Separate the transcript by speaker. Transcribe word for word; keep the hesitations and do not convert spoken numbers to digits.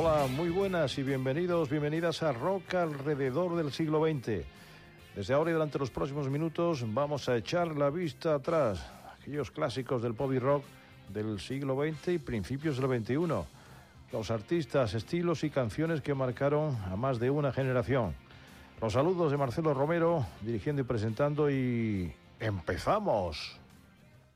Speaker 1: Hola, muy buenas y bienvenidos, bienvenidas a Rock alrededor del siglo veinte. Desde ahora y durante los próximos minutos vamos a echar la vista atrás, aquellos clásicos del pop y rock del siglo veinte y principios del veintiuno. Los artistas, estilos y canciones que marcaron a más de una generación. Los saludos de Marcelo Romero, dirigiendo y presentando, y ¡empezamos!